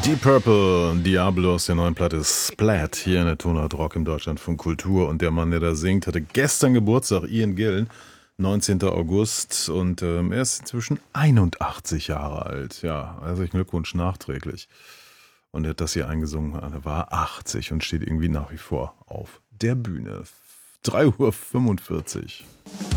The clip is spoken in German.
Deep Purple, Diablo aus der neuen Platte Splat, hier in der Tonart Rock im Deutschlandfunk Kultur. Und der Mann, der da singt, hatte gestern Geburtstag, Ian Gillan, 19. August. Und er ist inzwischen 81 Jahre alt. Ja, herzlichen Glückwunsch nachträglich. Und er hat das hier eingesungen, er war 80 und steht irgendwie nach wie vor auf der Bühne. 3:45 Uhr.